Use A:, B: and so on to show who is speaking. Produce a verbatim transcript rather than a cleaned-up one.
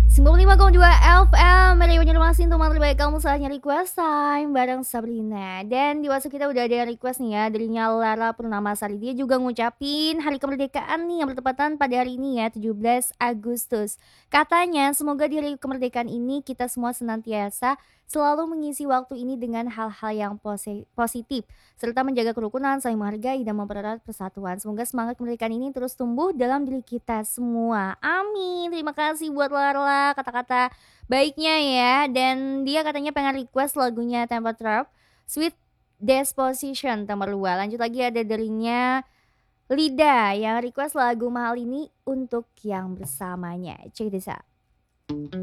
A: sembilan puluh lima koma dua F M Radio Banjarmasin, teman terbaik kamu, saatnya request time bareng Sabrina. Dan di WhatsApp kita udah ada request nih ya, dari Lara Purnamasari. Dia juga ngucapin hari kemerdekaan nih yang bertepatan pada hari ini ya, tujuh belas Agustus. Katanya semoga di hari kemerdekaan ini kita semua senantiasa selalu mengisi waktu ini dengan hal-hal yang posi- positif, serta menjaga kerukunan, saling menghargai dan mempererat persatuan. Semoga semangat kemerdekaan ini terus tumbuh dalam diri kita semua. Amin. Terima kasih buat Lara kata-kata baiknya ya. Dan dia katanya pengen request lagunya Tempo Trap Sweet Disposition nomor dua. Lanjut lagi ada darinya Lida yang request lagu mahal ini untuk yang bersamanya. Check this out.